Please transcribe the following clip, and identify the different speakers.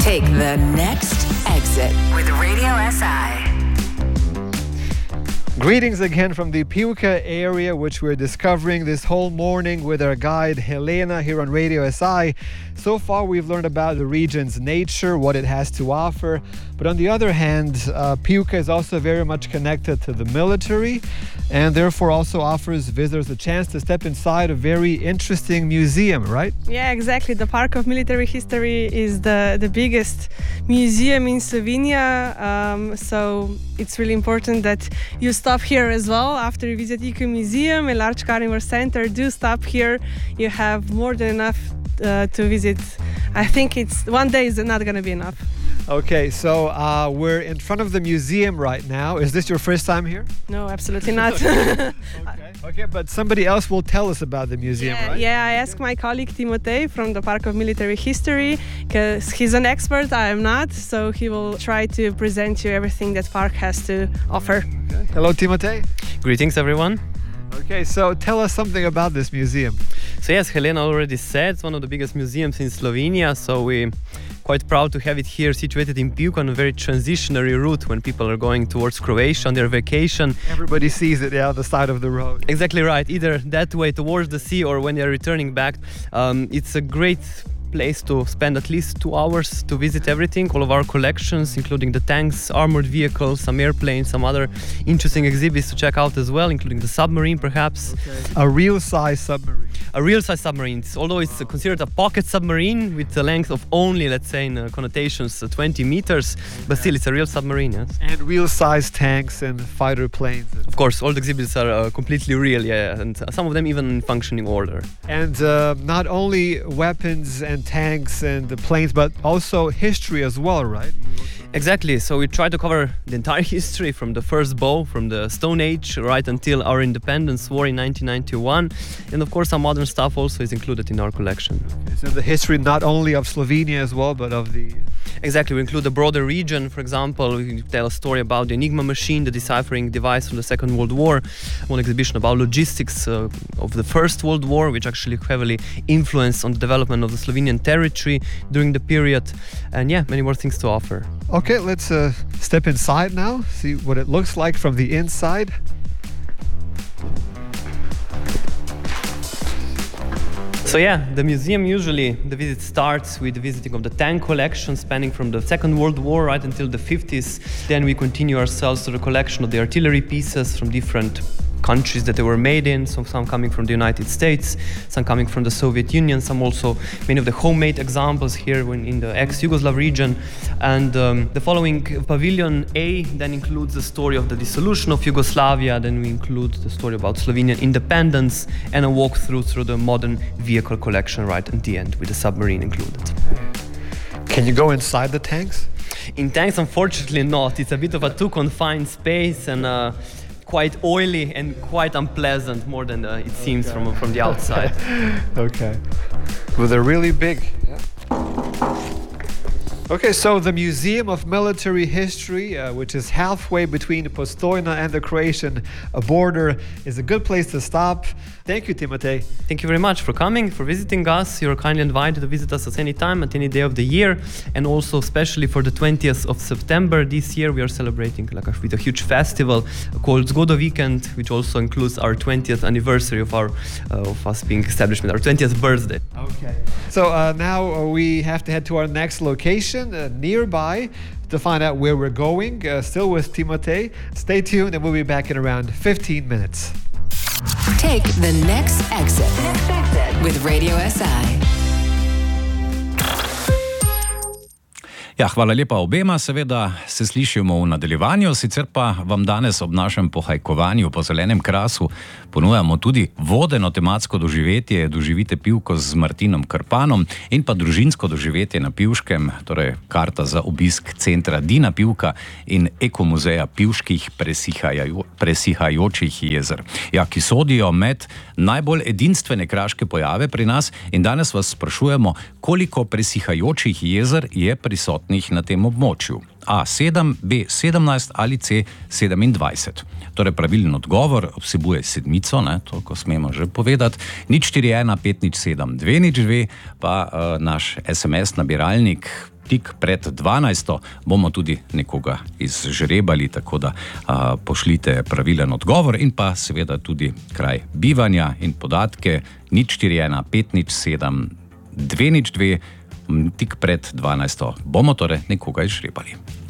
Speaker 1: Take the next exit with Radio SI.
Speaker 2: Greetings again from the Piłka area, which we're discovering this whole morning with our guide Helena here on Radio SI. So far we've learned about the region's nature, what it has to offer. But on the other hand, Piłka is also very much connected to the military and therefore also offers visitors a chance to step inside a very interesting museum, right?
Speaker 3: Yeah, exactly. The Park of Military History is the biggest museum in Slovenia. So it's really important that you stop here as well. After you visit Eco Museum and Large Carnivore Center, do stop here. You have more than enough to visit. I think one day is not going to be enough.
Speaker 2: Okay, so we're in front of the museum right now. Is this your first time here?
Speaker 3: No, absolutely not.
Speaker 2: Okay, but somebody else will tell us about the museum, right?
Speaker 3: Yeah, I asked my colleague Timotej from the Park of Military History, because he's an expert, I am not, so he will try to present you everything that park has to offer.
Speaker 2: Okay. Hello, Timotej.
Speaker 4: Greetings, everyone.
Speaker 2: Okay, so tell us something about this museum.
Speaker 4: So yes, Helena already said it's one of the biggest museums in Slovenia, so we're quite proud to have it here situated in Piłka on a very transitionary route when people are going towards Croatia on their vacation.
Speaker 2: Everybody sees it on the side of the road.
Speaker 4: Exactly right, either that way towards the sea or when they're returning back. It's a great place to spend at least 2 hours to visit everything, all of our collections, including the tanks, armored vehicles, some airplanes, some other interesting exhibits to check out as well, including the submarine perhaps.
Speaker 2: Okay. A real-size submarine.
Speaker 4: A real-size submarine, although it's considered a pocket submarine with a length of only, let's say in connotations, 20 meters, but still it's a real submarine, yes.
Speaker 2: And real-size tanks and fighter planes.
Speaker 4: Of course, all the exhibits are completely real, yeah, and some of them even in functioning order.
Speaker 2: And not only weapons and tanks and the planes, but also history as well, right?
Speaker 4: Exactly, so we try to cover the entire history from the first bow, from the Stone Age, right until our independence war in 1991. And of course, some modern stuff also is included in our collection.
Speaker 2: Okay, so the history not only of Slovenia as well, but of the...
Speaker 4: Exactly, we include a broader region. For example, we tell a story about the Enigma machine, the deciphering device from the Second World War. One exhibition about logistics of the First World War, which actually heavily influenced on the development of the Slovenian territory during the period. And yeah, many more things to offer.
Speaker 2: Okay, let's step inside now, see what it looks like from the inside.
Speaker 4: So yeah, the museum usually, the visit starts with the visiting of the tank collection spanning from the Second World War right until the 50s. Then we continue ourselves to the collection of the artillery pieces from different countries that they were made in, so some coming from the United States, some coming from the Soviet Union, some also many of the homemade examples here in the ex-Yugoslav region. And the following Pavilion A then includes the story of the dissolution of Yugoslavia. Then we include the story about Slovenian independence and a walkthrough through the modern vehicle collection right at the end with the submarine included.
Speaker 2: Can you go inside the tanks?
Speaker 4: In tanks, unfortunately not. It's a bit of a too confined space and quite oily and quite unpleasant, more than it seems from the outside.
Speaker 2: Okay. Well, they're really big. Yeah. Okay, so the Museum of Military History, which is halfway between Postojna and the Croatian border, is a good place to stop. Thank you, Timotej.
Speaker 4: Thank you very much for coming, for visiting us. You're kindly invited to visit us at any time, at any day of the year, and also especially for the 20th of September this year, we are celebrating with a huge festival called Zgodo Weekend, which also includes our 20th anniversary of us being establishment, our 20th birthday.
Speaker 2: Okay. So now we have to head to our next location nearby to find out where we're going. Still with Timotej. Stay tuned and we'll be back in around 15 minutes.
Speaker 1: Take the next exit with Radio SI.
Speaker 5: Ja, hvala lepa obema, seveda se slišimo v nadaljevanju, sicer pa vam danes ob našem pohajkovanju po zelenem krasu ponujamo tudi vodeno tematsko doživetje, doživite Pivko z Martinom Krpanom in pa družinsko doživetje na Pivškem, torej karta za obisk centra Dina Pivka in ekomuzeja pivških presihajočih jezer. Ja, ki sodijo med najbolj edinstvene kraške pojave pri nas in danes vas sprašujemo, koliko presihajočih jezer je prisotnih na tem območju. A7, B17 ali C27. Torej pravilen odgovor vsebuje sedmico, toliko smemo že povedati, 041 507 202, pa naš SMS nabiralnik tik pred 12. bomo tudi nekoga izžrebali, tako da pošljite pravilen odgovor in pa seveda tudi kraj bivanja in podatke 041 507 202. Tik pred 12. bomo torej nekoga izžrebali.